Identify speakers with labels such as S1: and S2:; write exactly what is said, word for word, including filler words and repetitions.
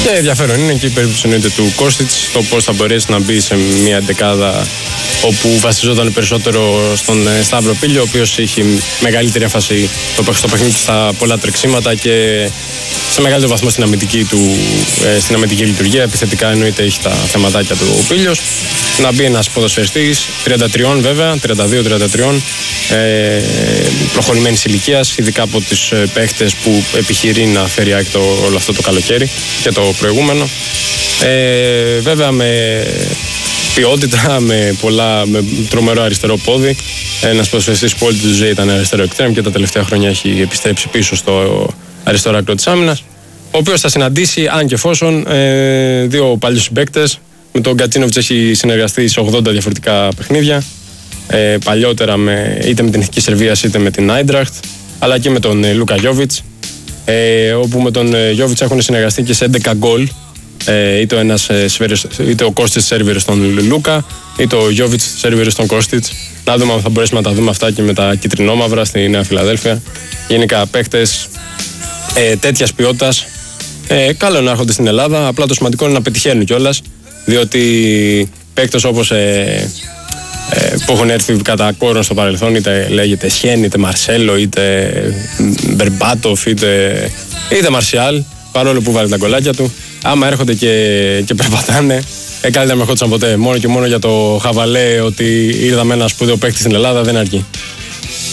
S1: Και ενδιαφέρον είναι και η περίπτωση εννοείται του Κώστιτς, το πώς θα μπορέσει να μπει σε μια εντεκάδα όπου βασιζόταν περισσότερο στον Σταύρο Πίλιο, ο οποίος είχε μεγαλύτερη έμφαση στο παιχνίδι στα πολλά τρεξίματα και σε μεγαλύτερο βαθμό στην αμυντική, του, στην αμυντική λειτουργία. Επιθετικά εννοείται έχει τα θεματάκια του ο Πίλιος. Να μπει ένας ποδοσφαιριστής τριάντα τρία βέβαια, τριάντα δύο τριάντα τρία, ε, προχωρημένης ηλικίας, ειδικά από τις παίχτες που επιχειρεί να φέρει άκρη όλο αυτό το καλοκαίρι και το προηγούμενο. Ε, βέβαια με ποιότητα, με, πολλά, με τρομερό αριστερό πόδι. Ένας ποδοσφαιριστής που όλη τη ζωή ήταν αριστερό εκτρέμ και τα τελευταία χρόνια έχει επιστρέψει πίσω στο αριστερό άκρο της άμυνας. Ο οποίος θα συναντήσει, αν και εφόσον, ε, δύο παλιούς συμπαίκτες. Με τον Γκατσίνοβιτς έχει συνεργαστεί σε ογδόντα διαφορετικά παιχνίδια. Ε, παλιότερα με, είτε με την Εθνική Σερβίας είτε με την Άιντραχτ, αλλά και με τον ε, Λούκα Γιόβιτς. Ε, όπου με τον ε, Γιόβιτς έχουν συνεργαστεί και σε έντεκα γκολ. Ε, είτε, ο ένας, ε, σφαίρες, είτε ο Κώστιτς σέρβιρε στον Λούκα, είτε ο Γιόβιτς σέρβιρε στον Κώστιτς. Να δούμε αν θα μπορέσουμε να τα δούμε αυτά και με τα κυτρινόμαυρα στη Νέα Φιλαδέλφια. Γενικά παίκτες ε, τέτοιας ποιότητας. Ε, καλό να έρχονται στην Ελλάδα. Απλά το σημαντικό είναι να πετυχαίνουν κιόλας. Διότι παίκτες όπως ε, ε, που έχουν έρθει κατά κόρον στο παρελθόν, είτε λέγεται Σιέν, είτε Μαρσέλο, είτε Μπερμπάτοφ, είτε, είτε Μαρσιάλ, παρόλο που βάλει τα γκολάκια του, άμα έρχονται και, και περπατάνε, ε, καλύτερα με ερχόντουσαν ποτέ. Μόνο και μόνο για το χαβαλέ ότι είδαμε ένα σπουδαίο παίκτη στην Ελλάδα δεν αρκεί.